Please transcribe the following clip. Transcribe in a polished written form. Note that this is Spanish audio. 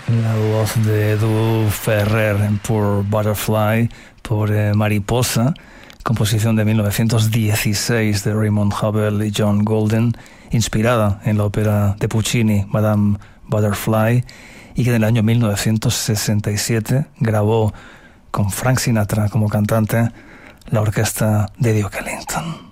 La voz de Edu Ferrer en Poor Butterfly, Pobre Mariposa, composición de 1916 de Raymond Hubble y John Golden, inspirada en la ópera de Puccini, Madame Butterfly, y que en el año 1967 grabó con Frank Sinatra como cantante la orquesta de Duke Ellington.